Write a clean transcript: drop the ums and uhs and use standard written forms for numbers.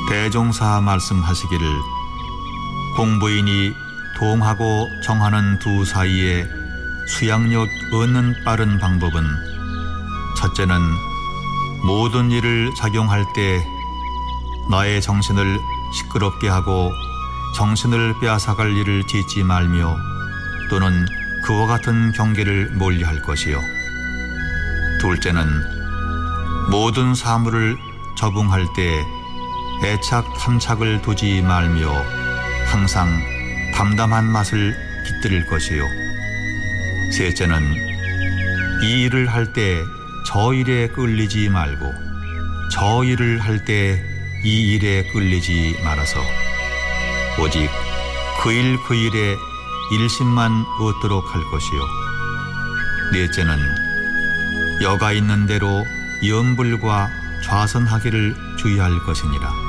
대종사 말씀하시기를 공부인이 동하고 정하는 두 사이에 수양력 얻는 빠른 방법은 첫째는 모든 일을 작용할 때 나의 정신을 시끄럽게 하고 정신을 빼앗아갈 일을 짓지 말며 또는 그와 같은 경계를 멀리할 것이요. 둘째는 모든 사물을 적응할 때 애착 탐착을 두지 말며 항상 담담한 맛을 깃들일 것이요. 셋째는 이 일을 할 때 저 일에 끌리지 말고 저 일을 할 때 이 일에 끌리지 말아서 오직 그 일에 일심만 얻도록 할 것이요. 넷째는 여가 있는 대로 염불과 좌선하기를 주의할 것이니라.